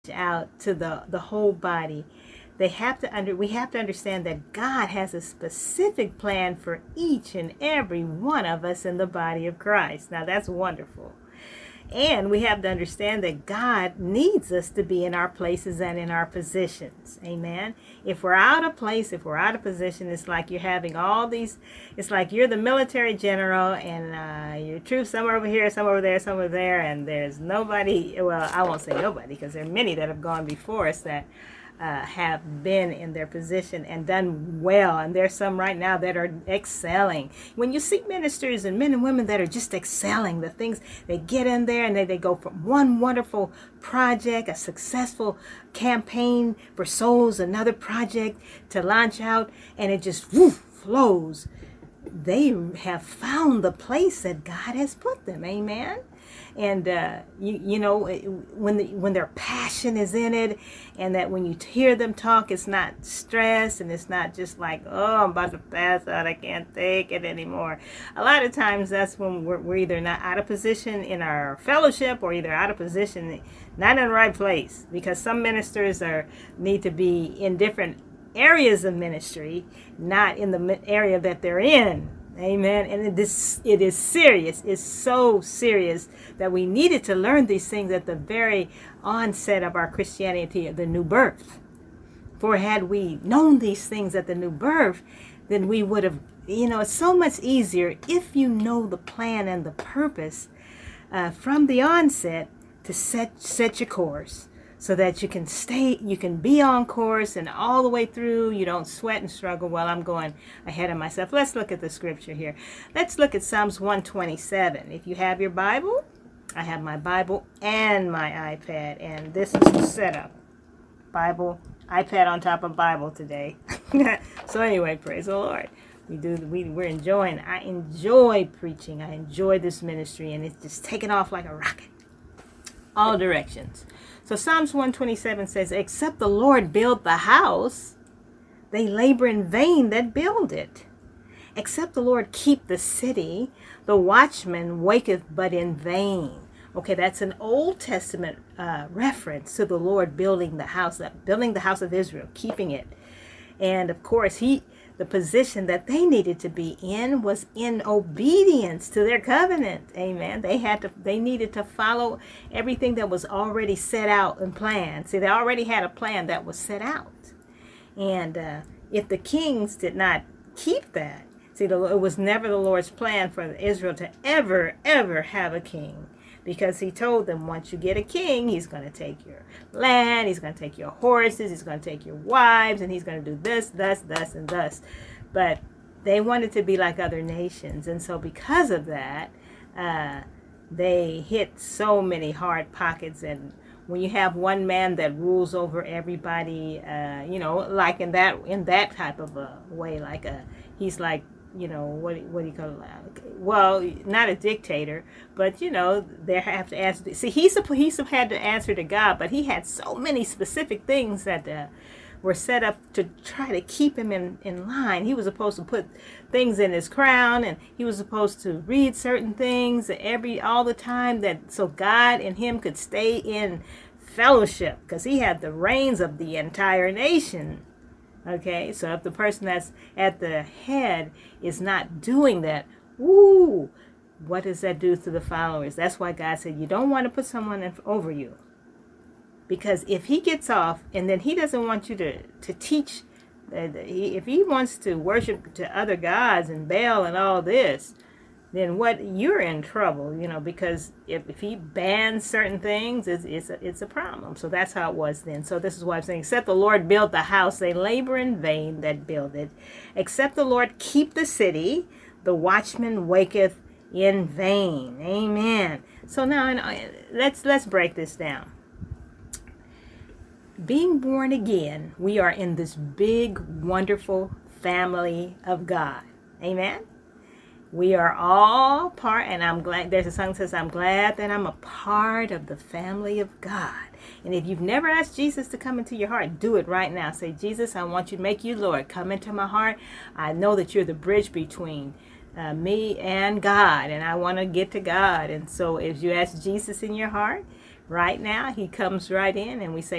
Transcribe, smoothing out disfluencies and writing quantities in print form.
out to the whole body. We have to understand that God has a specific plan for each and every one of us in the body of Christ. Now that's wonderful. And we have to understand that God needs us to be in our places and in our positions. Amen. If we're out of place, if we're out of position, it's like you're having all these, it's like you're the military general and your troops, some are over here, some over there, some over there, and there's nobody, well, I won't say nobody because there are many that have gone before us that have been in their position and done well, and there's some right now that are excelling. When you see ministers and men and women that are just excelling, the things they get in there and they go from one wonderful project, a successful campaign for souls, another project to launch out, and it just flows. They have found the place that God has put them. Amen. And you know, when their passion is in it, and that when you hear them talk, it's not stress, and it's not just like, oh, I'm about to pass out, I can't take it anymore. A lot of times that's when we're either not out of position in our fellowship, or either out of position, not in the right place, because some ministers need to be in different areas of ministry, not in the area that they're in. Amen. And it is serious. It's so serious that we needed to learn these things at the very onset of our Christianity, the new birth. For had we known these things at the new birth, then we would have, it's so much easier if you know the plan and the purpose from the onset to set your course, so that you can be on course and all the way through. You don't sweat and struggle. Well, I'm going ahead of myself. Let's look at the scripture here. Let's look at Psalms 127. If you have your Bible, I have my Bible and my iPad, and this is the setup. Bible, iPad on top of Bible today. So anyway, praise the Lord. We're enjoying. I enjoy preaching. I enjoy this ministry, and it's just taking off like a rocket. All directions. So Psalms 127 says, except the Lord build the house, they labor in vain that build it. Except the Lord keep the city, the watchman waketh but in vain. Okay, that's an Old Testament reference to the Lord building the house of Israel, keeping it. And of course, the position that they needed to be in was in obedience to their covenant. Amen. They needed to follow everything that was already set out and planned. See, they already had a plan that was set out. And if the kings did not keep that, see, it was never the Lord's plan for Israel to ever have a king. Because he told them, once you get a king, he's going to take your land, he's going to take your horses, he's going to take your wives, and he's going to do this, thus, and thus. But they wanted to be like other nations. And so because of that, they hit so many hard pockets. And when you have one man that rules over everybody, like in that type of a way, he's like, what do you call it? Well, not a dictator, but they have to answer. See, he had to answer to God, but he had so many specific things that were set up to try to keep him in line. He was supposed to put things in his crown, and he was supposed to read certain things all the time, so God and him could stay in fellowship, because he had the reins of the entire nation. Okay, so if the person that's at the head is not doing that, what does that do to the followers? That's why God said you don't want to put someone over you. Because if he gets off and then he doesn't want you to teach, if he wants to worship to other gods and Baal and all this, then you're in trouble, because if he bans certain things, it's a problem. So that's how it was then. So this is why I'm saying, except the Lord build the house, they labor in vain that build it. Except the Lord keep the city, the watchman waketh in vain. Amen. So now let's break this down. Being born again, we are in this big, wonderful family of God. Amen. We are all part, and I'm glad, there's a song that says, I'm glad that I'm a part of the family of God. And if you've never asked Jesus to come into your heart, do it right now. Say, Jesus, I want you to make you Lord. Come into my heart. I know that you're the bridge between me and God, and I want to get to God. And so if you ask Jesus in your heart, Right now, he comes right in and we say,